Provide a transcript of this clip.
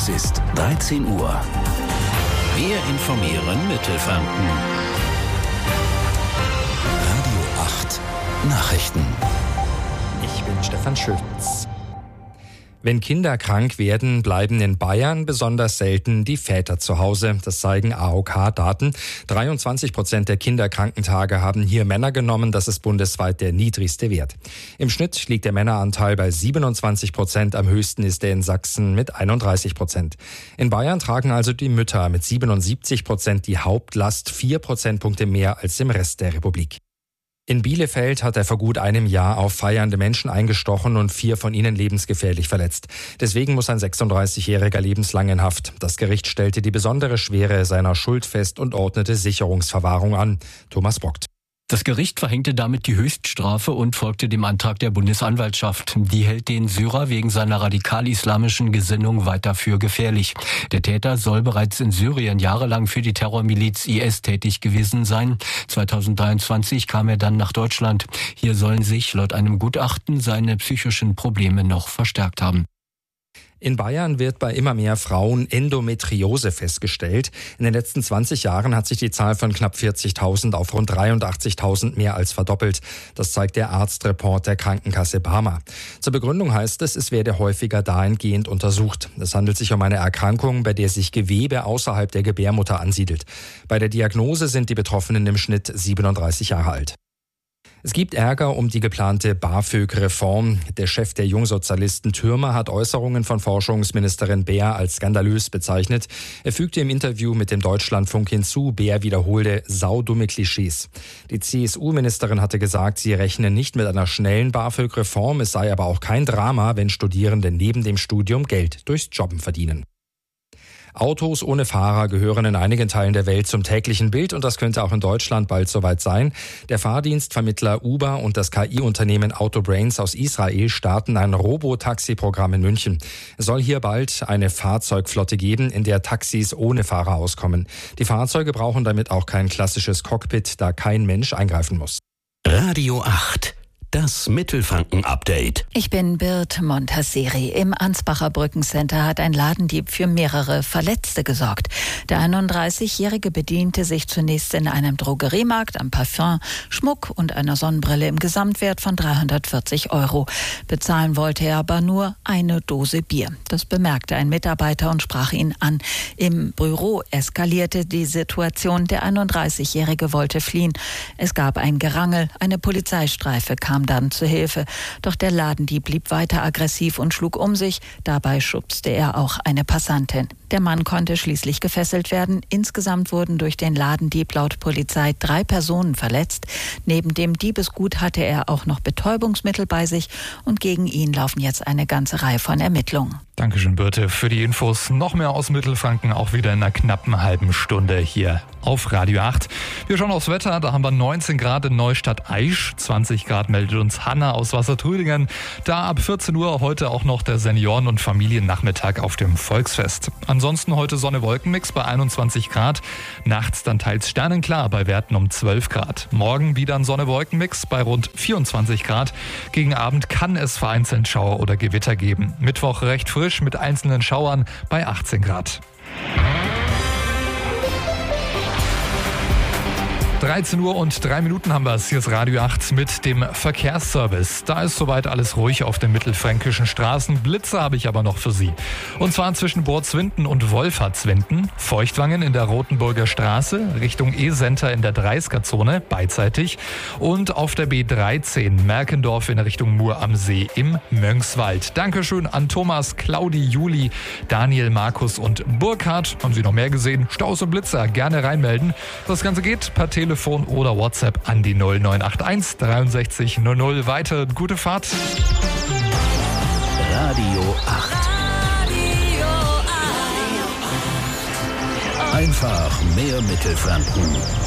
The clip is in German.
Es ist 13 Uhr. Wir informieren Mittelfranken. Radio 8 Nachrichten. Ich bin Stefan Schütz. Wenn Kinder krank werden, bleiben in Bayern besonders selten die Väter zu Hause. Das zeigen AOK-Daten. 23% der Kinderkrankentage haben hier Männer genommen. Das ist bundesweit der niedrigste Wert. Im Schnitt liegt der Männeranteil bei 27%. Am höchsten ist er in Sachsen mit 31%. In Bayern tragen also die Mütter mit 77% die Hauptlast, 4 Prozentpunkte mehr als im Rest der Republik. In Bielefeld hat er vor gut einem Jahr auf feiernde Menschen eingestochen und 4 von ihnen lebensgefährlich verletzt. Deswegen muss ein 36-Jähriger lebenslang in Haft. Das Gericht stellte die besondere Schwere seiner Schuld fest und ordnete Sicherungsverwahrung an. Thomas Bockt. Das Gericht verhängte damit die Höchststrafe und folgte dem Antrag der Bundesanwaltschaft. Die hält den Syrer wegen seiner radikal-islamischen Gesinnung weiter für gefährlich. Der Täter soll bereits in Syrien jahrelang für die Terrormiliz IS tätig gewesen sein. 2023 kam er dann nach Deutschland. Hier sollen sich laut einem Gutachten seine psychischen Probleme noch verstärkt haben. In Bayern wird bei immer mehr Frauen Endometriose festgestellt. In den letzten 20 Jahren hat sich die Zahl von knapp 40.000 auf rund 83.000 mehr als verdoppelt. Das zeigt der Arztreport der Krankenkasse Barmer. Zur Begründung heißt es werde häufiger dahingehend untersucht. Es handelt sich um eine Erkrankung, bei der sich Gewebe außerhalb der Gebärmutter ansiedelt. Bei der Diagnose sind die Betroffenen im Schnitt 37 Jahre alt. Es gibt Ärger um die geplante BAföG-Reform. Der Chef der Jungsozialisten Thürmer hat Äußerungen von Forschungsministerin Beer als skandalös bezeichnet. Er fügte im Interview mit dem Deutschlandfunk hinzu, Beer wiederholte saudumme Klischees. Die CSU-Ministerin hatte gesagt, sie rechne nicht mit einer schnellen BAföG-Reform. Es sei aber auch kein Drama, wenn Studierende neben dem Studium Geld durchs Jobben verdienen. Autos ohne Fahrer gehören in einigen Teilen der Welt zum täglichen Bild und das könnte auch in Deutschland bald soweit sein. Der Fahrdienstvermittler Uber und das KI-Unternehmen Autobrains aus Israel starten ein Robotaxi-Programm in München. Es soll hier bald eine Fahrzeugflotte geben, in der Taxis ohne Fahrer auskommen. Die Fahrzeuge brauchen damit auch kein klassisches Cockpit, da kein Mensch eingreifen muss. Radio 8. Das Mittelfranken-Update. Ich bin Bird Montasseri. Im Ansbacher Brückencenter hat ein Ladendieb für mehrere Verletzte gesorgt. Der 31-Jährige bediente sich zunächst in einem Drogeriemarkt am Parfum, Schmuck und einer Sonnenbrille im Gesamtwert von 340 €. Bezahlen wollte er aber nur eine Dose Bier. Das bemerkte ein Mitarbeiter und sprach ihn an. Im Büro eskalierte die Situation. Der 31-Jährige wollte fliehen. Es gab ein Gerangel. Eine Polizeistreife kam dann zu Hilfe. Doch der Ladendieb blieb weiter aggressiv und schlug um sich. Dabei schubste er auch eine Passantin. Der Mann konnte schließlich gefesselt werden. Insgesamt wurden durch den Ladendieb laut Polizei 3 Personen verletzt. Neben dem Diebesgut hatte er auch noch Betäubungsmittel bei sich und gegen ihn laufen jetzt eine ganze Reihe von Ermittlungen. Dankeschön, Birte, für die Infos. Noch mehr aus Mittelfranken, auch wieder in einer knappen halben Stunde hier auf Radio 8. Wir schauen aufs Wetter, da haben wir 19 Grad in Neustadt-Aisch, 20 Grad meldet uns Hanna aus Wassertrüdingen. Da ab 14 Uhr heute auch noch der Senioren- und Familiennachmittag auf dem Volksfest. Ansonsten heute Sonne-Wolken-Mix bei 21 Grad, nachts dann teils sternenklar bei Werten um 12 Grad. Morgen wieder ein Sonne-Wolken-Mix bei rund 24 Grad. Gegen Abend kann es vereinzelt Schauer oder Gewitter geben. Mittwoch recht frisch mit einzelnen Schauern bei 18 Grad. 13 Uhr und 3 Minuten haben wir es. Hier ist Radio 8 mit dem Verkehrsservice. Da ist soweit alles ruhig auf den mittelfränkischen Straßen. Blitze habe ich aber noch für Sie. Und zwar zwischen Borzwinden und Wolfertswinden, Feuchtwangen in der Rotenburger Straße, Richtung E-Center in der Dreisker-Zone, beidseitig. Und auf der B13 Merkendorf in Richtung Mur am See im Möngswald. Dankeschön an Thomas, Claudi, Juli, Daniel, Markus und Burkhard. Haben Sie noch mehr gesehen? Staus und Blitzer, gerne reinmelden. Das Ganze geht per Telefon oder WhatsApp an die 0981 63 00. Weiter gute Fahrt. Radio 8. Einfach mehr Mittelfranken.